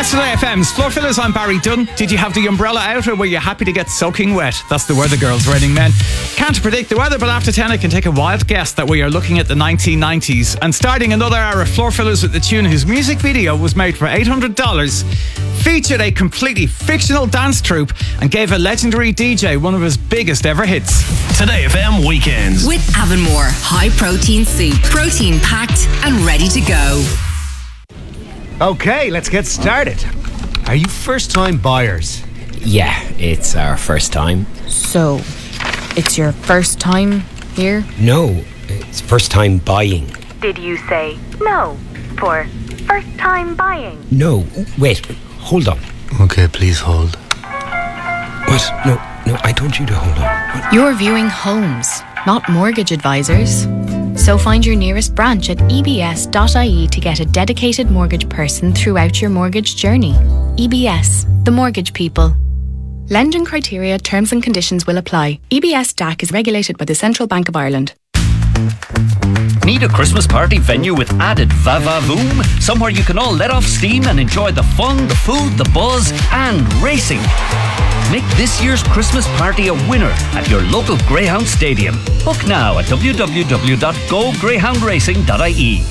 Yesterday FM's Floor Fillers, I'm Barry Dunn. Did you have the umbrella out or were you happy to get soaking wet? That's the weather girls raining men. Can't predict the weather, but after 10 I can take a wild guess that we are looking at the 1990s. And starting another hour of Floor Fillers with the tune whose music video was made for $800, featured a completely fictional dance troupe and gave a legendary DJ one of his biggest ever hits. Today FM Weekends. With Avonmore High Protein Soup. Protein packed and ready to go. Okay, let's get started. Are you first-time buyers? Yeah, it's our first time. So, it's your first time here? No, it's first time buying. Did you say no for first time buying? No, wait, hold on. Okay, please hold. What? No, I told you to hold on. What? You're viewing homes, not mortgage advisors. So find your nearest branch at ebs.ie to get a dedicated mortgage person throughout your mortgage journey. EBS, the mortgage people. Lending criteria, terms and conditions will apply. EBS DAC is regulated by the Central Bank of Ireland. Need a Christmas party venue with added va-va-voom? Somewhere you can all let off steam and enjoy the fun, the food, the buzz and racing. Make this year's Christmas party a winner at your local Greyhound Stadium. Book now at www.gogreyhoundracing.ie.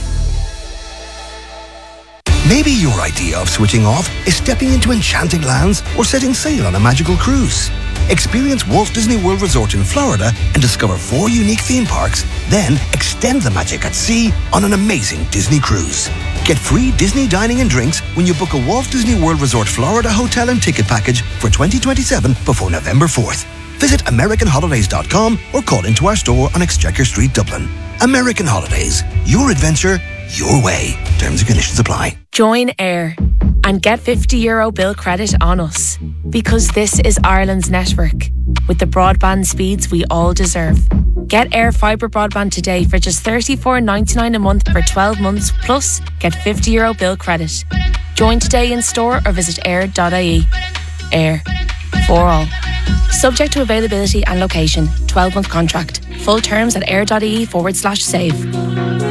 Maybe your idea of switching off is stepping into enchanting lands or setting sail on a magical cruise. Experience Walt Disney World Resort in Florida and discover 4 unique theme parks, then extend the magic at sea on an amazing Disney cruise. Get free Disney dining and drinks when you book a Walt Disney World Resort Florida hotel and ticket package for 2027 before November 4th. Visit AmericanHolidays.com or call into our store on Exchequer Street, Dublin. American Holidays. Your adventure, your way. Terms and conditions apply. Join AIR and get €50 bill credit on us, because this is Ireland's network with the broadband speeds we all deserve. Get AIR fibre broadband today for just $34.99 a month for 12 months, plus get €50 bill credit. Join today in store or visit air.ie. AIR. For all. Subject to availability and location. 12-month contract. Full terms at air.ie/save.